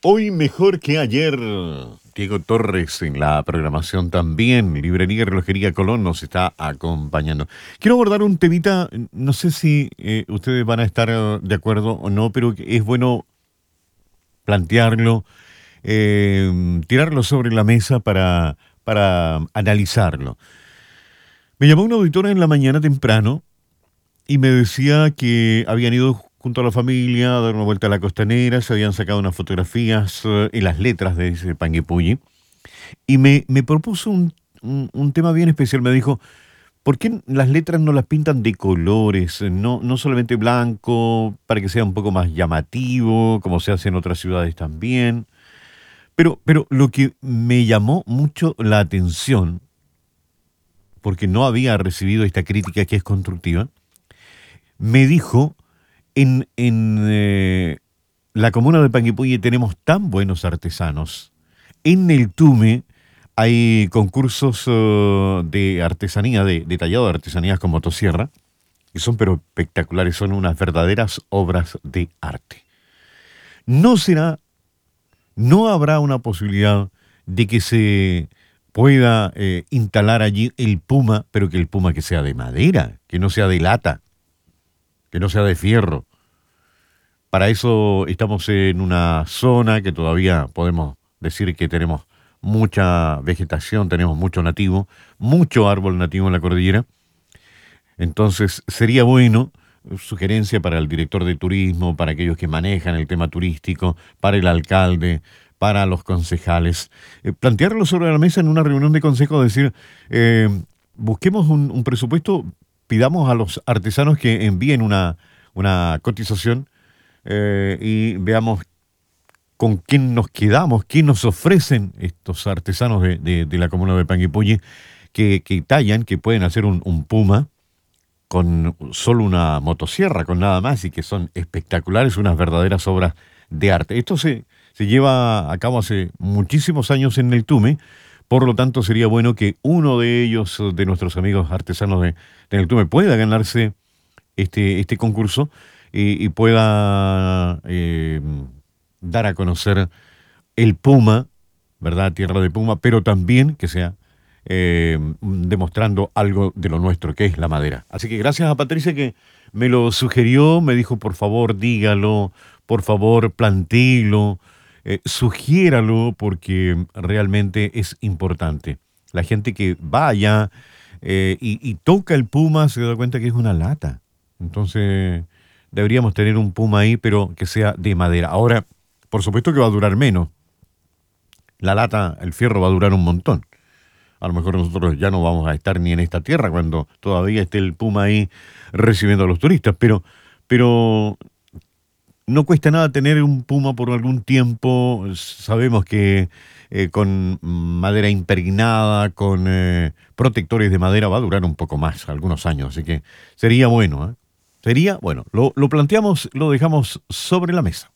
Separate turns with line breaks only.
Hoy mejor que ayer. Diego Torres en la programación también. Librería y Relojería Colón nos está acompañando. Quiero abordar un temita, no sé si ustedes van a estar de acuerdo o no, pero es bueno plantearlo, tirarlo sobre la mesa para analizarlo. Me llamó una auditora en la mañana temprano y me decía que habían ido junto a la familia a dar una vuelta a la costanera, se habían sacado unas fotografías y las letras de ese Panguipulli. Y me propuso un tema bien especial. Me dijo, ¿por qué las letras no las pintan de colores? No solamente blanco, para que sea un poco más llamativo, como se hace en otras ciudades también. Pero lo que me llamó mucho la atención, porque no había recibido esta crítica que es constructiva, me dijo, en la comuna de Panguipulli tenemos tan buenos artesanos. En el Tume hay concursos de artesanía, de tallado de artesanías con motosierra, que son pero espectaculares, son unas verdaderas obras de arte. No será, no habrá una posibilidad de que se pueda instalar allí el puma, pero que el puma que sea de madera, que no sea de lata, que no sea de fierro. Para eso estamos en una zona que todavía podemos decir que tenemos mucha vegetación, tenemos mucho nativo, mucho árbol nativo en la cordillera. Entonces sería bueno, sugerencia para el director de turismo, para aquellos que manejan el tema turístico, para el alcalde, para los concejales, plantearlo sobre la mesa en una reunión de consejo, decir, busquemos un presupuesto, pidamos a los artesanos que envíen una cotización y veamos con quién nos quedamos, quién nos ofrecen estos artesanos de la comuna de Panguipulli que tallan, que pueden hacer un puma con solo una motosierra, con nada más, y que son espectaculares, unas verdaderas obras de arte. Esto se lleva a cabo hace muchísimos años en el Tume, por lo tanto sería bueno que uno de ellos, de nuestros amigos artesanos de el Tume, pueda ganarse este concurso y pueda dar a conocer el puma, ¿verdad? Tierra de puma, pero también que sea demostrando algo de lo nuestro, que es la madera. Así que gracias a Patricia que me lo sugirió, me dijo, por favor, dígalo, por favor, plantéelo, sugiéralo, porque realmente es importante. La gente que va allá y toca el puma se da cuenta que es una lata. Entonces deberíamos tener un puma ahí, pero que sea de madera. Ahora, por supuesto que va a durar menos. La lata, el fierro va a durar un montón. A lo mejor nosotros ya no vamos a estar ni en esta tierra cuando todavía esté el puma ahí recibiendo a los turistas, pero no cuesta nada tener un puma por algún tiempo. Sabemos que con madera impregnada, con protectores de madera va a durar un poco más, algunos años, así que sería bueno, ¿eh? Sería bueno. Lo planteamos, lo dejamos sobre la mesa.